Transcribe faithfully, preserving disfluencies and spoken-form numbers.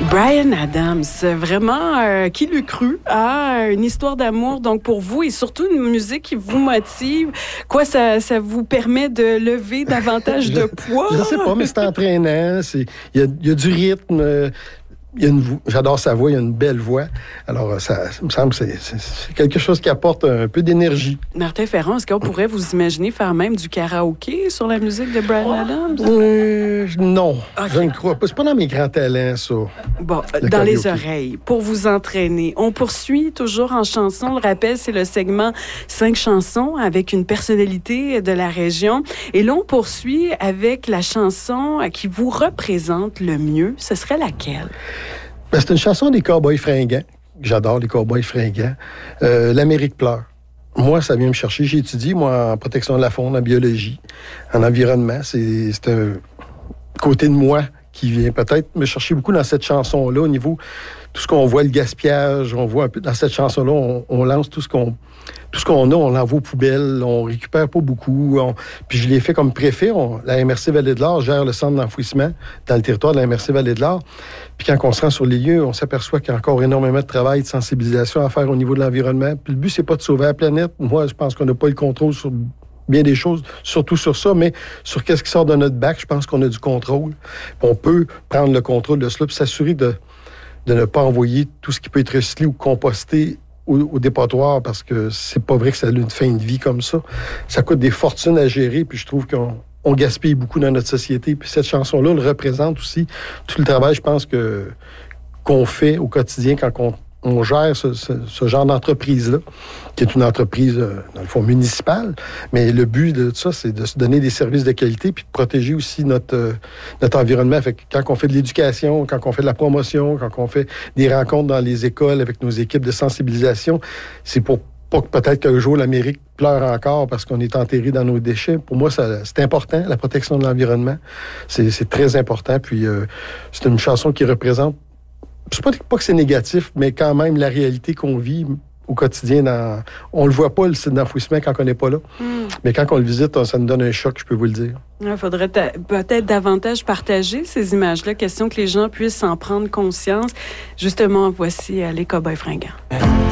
Bryan Adams, vraiment, euh, qui l'eût cru, à une histoire d'amour, donc pour vous, et surtout une musique qui vous motive. Quoi, ça, ça vous permet de lever davantage de poids? Je ne sais pas, mais c'est entraînant. Il y a, y a du rythme. Euh, Il y a une, j'adore sa voix, il y a une belle voix. Alors, ça, ça me semble que c'est, c'est, c'est quelque chose qui apporte un peu d'énergie. Martin Ferron, est-ce qu'on pourrait vous imaginer faire même du karaoké sur la musique de Bryan Adams? Euh, non, okay. Je ne crois pas. C'est pas dans mes grands talents, ça. Bon, dans karaoké. Les oreilles, pour vous entraîner. On poursuit toujours en chanson. Le rappel, c'est le segment cinq chansons avec une personnalité de la région. Et là, on poursuit avec la chanson qui vous représente le mieux. Ce serait laquelle? Ben, c'est une chanson des Cowboys fringants. J'adore les Cowboys fringants. Euh, L'Amérique pleure. Moi, ça vient me chercher. J'ai étudié, moi, en protection de la faune, en biologie, en environnement. C'est, c'est un côté de moi qui vient peut-être me chercher beaucoup dans cette chanson-là, au niveau tout ce qu'on voit, le gaspillage, on voit un peu dans cette chanson-là, on, on lance tout ce qu'on tout ce qu'on a, on l'envoie aux poubelles, on récupère pas beaucoup. On, puis je l'ai fait comme préfet. On, la M R C Vallée de l'Or gère le centre d'enfouissement dans le territoire de la M R C Vallée de l'Or. Puis quand on se rend sur les lieux, on s'aperçoit qu'il y a encore énormément de travail, de sensibilisation à faire au niveau de l'environnement. Puis le but, c'est pas de sauver la planète. Moi, je pense qu'on n'a pas le contrôle sur bien des choses, surtout sur ça, mais sur qu'est-ce qui sort de notre bac, je pense qu'on a du contrôle. Puis on peut prendre le contrôle de cela puis s'assurer de, de ne pas envoyer tout ce qui peut être recyclé ou composté au, au dépotoir, parce que c'est pas vrai que ça a une fin de vie comme ça. Ça coûte des fortunes à gérer, puis je trouve qu'on on gaspille beaucoup dans notre société. Puis cette chanson-là, elle représente aussi tout le travail, je pense, que qu'on fait au quotidien quand on on gère ce, ce, ce genre d'entreprise-là, qui est une entreprise, euh, dans le fond, municipale. Mais le but de ça, c'est de se donner des services de qualité puis de protéger aussi notre, euh, notre environnement. Fait que quand on fait de l'éducation, quand on fait de la promotion, quand on fait des rencontres dans les écoles avec nos équipes de sensibilisation, c'est pour pas que peut-être qu'un jour l'Amérique pleure encore parce qu'on est enterré dans nos déchets. Pour moi, ça, c'est important, la protection de l'environnement. C'est, c'est très important. Puis euh, c'est une chanson qui représente, je ne sais pas que c'est négatif, mais quand même la réalité qu'on vit au quotidien, dans, on ne le voit pas, le site d'enfouissement, quand on n'est pas là. Mm. Mais quand on le visite, ça nous donne un choc, je peux vous le dire. Il faudrait ta- peut-être davantage partager ces images-là, question que les gens puissent en prendre conscience. Justement, voici euh, les Cowboys fringants.